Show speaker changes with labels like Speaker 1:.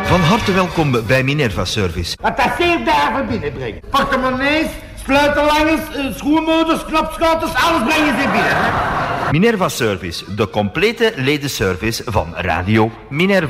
Speaker 1: Van harte welkom bij Minerva Service.
Speaker 2: Wat dat zeer dagen binnenbrengt. Portemonnees, sleutelhangers, schoenmotors, knopschouders, alles brengen ze binnen. Hè?
Speaker 1: Minerva Service, de complete ledenservice van Radio Minerva.